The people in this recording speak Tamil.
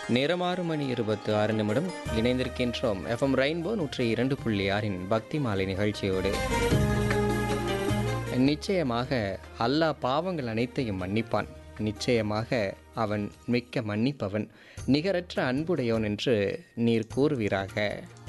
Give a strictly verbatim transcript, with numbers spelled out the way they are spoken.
நேரமாறு மணி இருபத்தி ஆறு நிமிடம் இணைந்திருக்கின்றோம் எஃப்எம் ரெயின்போ நூற்றி இரண்டு புள்ளி ஆறின் பக்தி மாலை நிகழ்ச்சியோடு. நிச்சயமாக அல்லாஹ் பாவங்கள் அனைத்தையும் மன்னிப்பான். நிச்சயமாக அவன் மிக்க மன்னிப்பவன், நிகரற்ற அன்புடையோன் என்று நீர் கூறுவீராக.